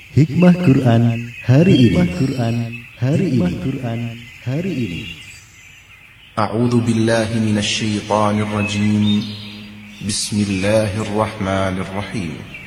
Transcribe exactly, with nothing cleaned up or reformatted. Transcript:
Hikmah Quran hari ini. Hikmah Quran hari ini. Quran hari ini. A'udzu billahi minasy syaithanir rajim. Bismillahirrahmanirrahim.